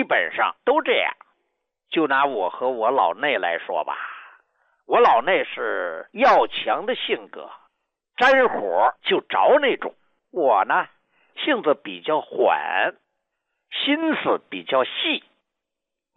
基本上都这样。就拿我和我老内来说吧，我老内是要强的性格，沾火就着那种。我呢，性子比较缓，心思比较细，